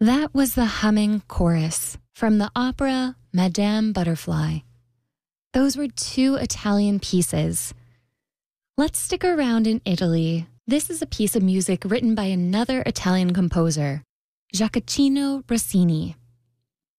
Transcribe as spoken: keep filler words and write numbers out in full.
That was the humming chorus from the opera Madame Butterfly. Those were two Italian pieces. Let's stick around in Italy. This is a piece of music written by another Italian composer, Gioacchino Rossini.